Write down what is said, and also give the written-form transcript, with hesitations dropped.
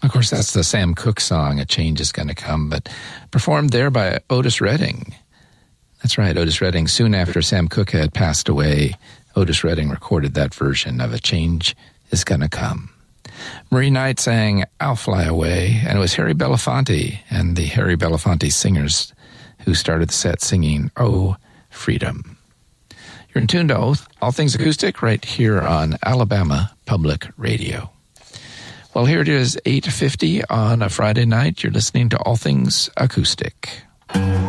Of course, that's the Sam Cooke song, A Change Is Gonna Come, but performed there by Otis Redding. That's right, Otis Redding. Soon after Sam Cooke had passed away, Otis Redding recorded that version of A Change Is Gonna Come. Marie Knight sang I'll Fly Away, and it was Harry Belafonte and the Harry Belafonte Singers who started the set singing Oh, Freedom. You're in tune to All Things Acoustic right here on Alabama Public Radio. Well, here it is, 8:50 on a Friday night. You're listening to All Things Acoustic.